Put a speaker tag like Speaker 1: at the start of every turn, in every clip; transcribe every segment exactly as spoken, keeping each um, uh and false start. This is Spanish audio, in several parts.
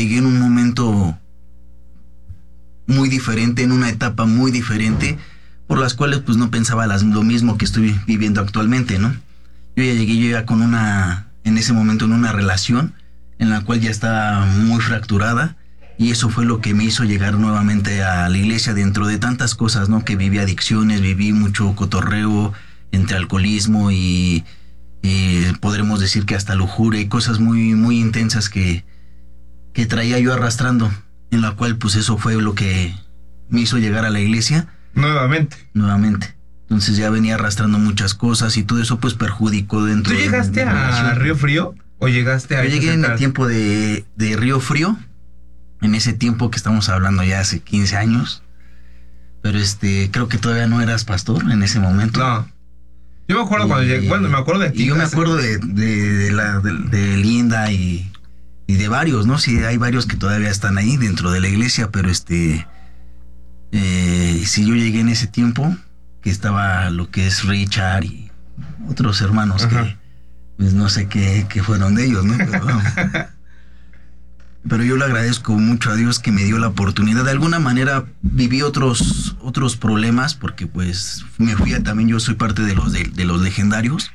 Speaker 1: llegué en un momento muy diferente, en una etapa muy diferente, por las cuales pues no pensaba las, lo mismo que estoy viviendo actualmente, ¿no? Yo ya llegué yo ya con una, en ese momento en una relación en la cual ya estaba muy fracturada, y eso fue lo que me hizo llegar nuevamente a la iglesia dentro de tantas cosas, ¿no? Que viví adicciones, viví mucho cotorreo entre alcoholismo y, y podremos decir que hasta lujuria y cosas muy, muy intensas que, que traía yo arrastrando, en la cual pues eso fue lo que me hizo llegar a la iglesia.
Speaker 2: Nuevamente.
Speaker 1: Nuevamente. Entonces ya venía arrastrando muchas cosas y todo eso pues perjudicó dentro
Speaker 2: de... ¿Tú llegaste de, de a Río Frío o llegaste a...
Speaker 1: Yo llegué en el tiempo de, de Río Frío, en ese tiempo que estamos hablando ya hace quince años, pero este, creo que todavía no eras pastor en ese momento.
Speaker 2: No. Yo me acuerdo y, cuando llegué, bueno, me acuerdo de ti.
Speaker 1: Y yo me acuerdo de, de, de, la, de, de Linda y, y de varios, ¿no? Sí, hay varios que todavía están ahí dentro de la iglesia, pero este... Eh, si yo llegué en ese tiempo, que estaba lo que es Richard y otros hermanos. Ajá. Que pues no sé qué, qué fueron de ellos, ¿no? Pero, no. Pero yo le agradezco mucho a Dios que me dio la oportunidad. De alguna manera viví otros otros problemas, porque pues me fui a, también yo soy parte de los de, de los legendarios,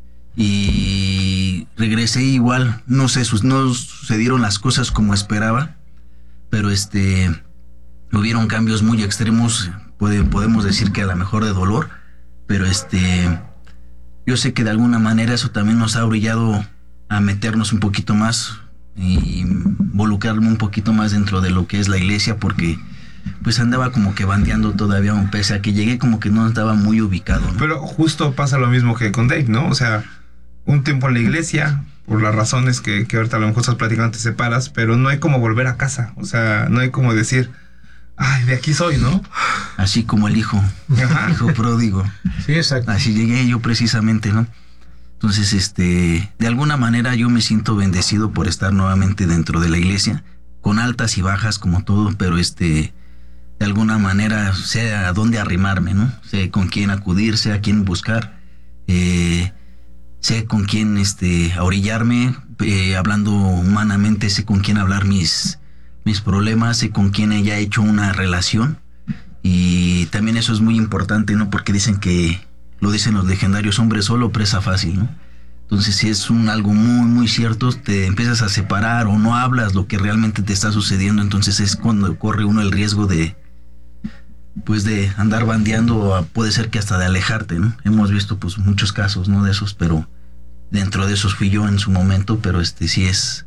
Speaker 1: y regresé igual, no sé, no sucedieron las cosas como esperaba, pero este... hubieron cambios muy extremos, puede, podemos decir que a lo mejor de dolor, pero este, yo sé que de alguna manera eso también nos ha orillado a meternos un poquito más y involucrarme un poquito más dentro de lo que es la iglesia, porque pues andaba como que bandeando todavía, un pese a que llegué como que no estaba muy ubicado, ¿no?
Speaker 2: Pero justo pasa lo mismo que con Dave, ¿no? O sea, un tiempo en la iglesia, por las razones que, que ahorita a lo mejor estás platicando, te separas, pero no hay como volver a casa, o sea, no hay como decir... ay, de aquí soy, ¿no?
Speaker 1: Así como el hijo, el hijo pródigo.
Speaker 2: Sí, exacto.
Speaker 1: Así llegué yo precisamente, ¿no? Entonces, este, de alguna manera yo me siento bendecido por estar nuevamente dentro de la iglesia, con altas y bajas como todo, pero este, de alguna manera sé a dónde arrimarme, ¿no? Sé con quién acudir, sé a quién buscar, eh, sé con quién, este, a orillarme, eh, hablando humanamente, sé con quién hablar mis... mis problemas, sé con quién ella ha hecho una relación, y también eso es muy importante, ¿no? Porque dicen que, lo dicen los legendarios, hombre solo, presa fácil, ¿no? Entonces si es un algo muy muy cierto, te empiezas a separar o no hablas lo que realmente te está sucediendo, entonces es cuando corre uno el riesgo de pues de andar bandeando, o puede ser que hasta de alejarte, ¿no? Hemos visto pues muchos casos, ¿no? De esos, pero dentro de esos fui yo en su momento, pero este sí es...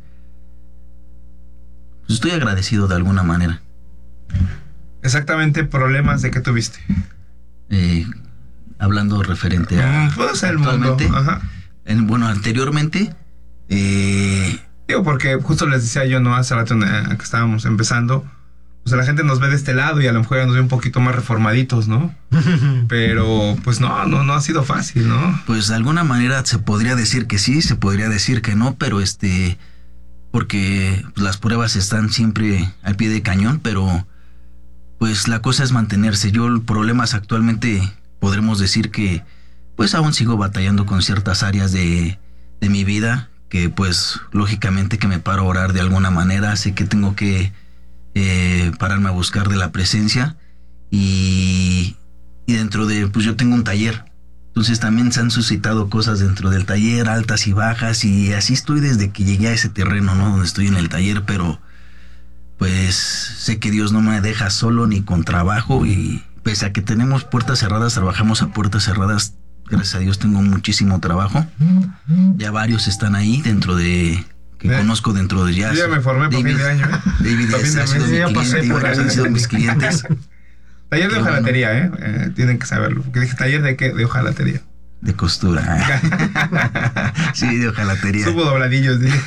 Speaker 1: estoy agradecido de alguna manera.
Speaker 2: Exactamente, problemas de qué tuviste.
Speaker 1: Eh, hablando referente a...
Speaker 2: Puede ser el mundo. Ajá.
Speaker 1: En, bueno, anteriormente... Eh,
Speaker 2: Digo, porque justo les decía yo, ¿no? Hace rato que estábamos empezando, o sea, la gente nos ve de este lado y a lo mejor nos ve un poquito más reformaditos, ¿no? Pero, pues no, no, no ha sido fácil, ¿no?
Speaker 1: Pues de alguna manera se podría decir que sí, se podría decir que no, pero este... porque las pruebas están siempre al pie de cañón, pero pues la cosa es mantenerse. Yo problemas actualmente podremos decir que pues aún sigo batallando con ciertas áreas de, de mi vida, que pues lógicamente que me paro a orar de alguna manera, sé que tengo que eh, pararme a buscar de la presencia, y, y dentro de, pues yo tengo un taller. Entonces también se han suscitado cosas dentro del taller, altas y bajas, y así estoy desde que llegué a ese terreno, ¿no? Donde estoy en el taller, pero pues sé que Dios no me deja solo ni con trabajo, y pese a que tenemos puertas cerradas, trabajamos a puertas cerradas, gracias a Dios tengo muchísimo trabajo. Ya varios están ahí dentro de... que ¿Eh? Conozco dentro de ya...
Speaker 2: Yo ya me formé por fin de año, ¿eh?
Speaker 1: David es, ha sido mi cliente, y varios han sido mis clientes.
Speaker 2: Taller de hojalatería, bueno. ¿eh? ¿eh? Tienen que saberlo. Porque dije, ¿taller de qué? De hojalatería.
Speaker 1: De costura. Sí, de hojalatería.
Speaker 2: Subo dobladillos, dije.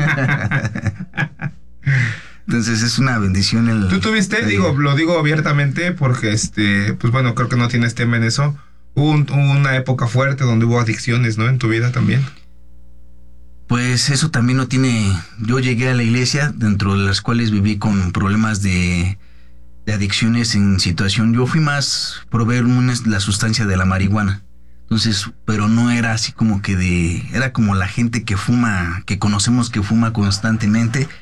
Speaker 1: Entonces es una bendición el...
Speaker 2: ¿Tú tuviste? Taller. Digo, lo digo abiertamente porque, este, pues bueno, creo que no tienes tema en eso. Hubo un, una época fuerte donde hubo adicciones, ¿no? En tu vida también.
Speaker 1: Pues eso también no tiene... Yo llegué a la iglesia, dentro de las cuales viví con problemas de... de adicciones en situación. Yo fui más proveer una, la sustancia de la marihuana. Entonces, pero no era así como que de... Era como la gente que fuma, que conocemos que fuma constantemente,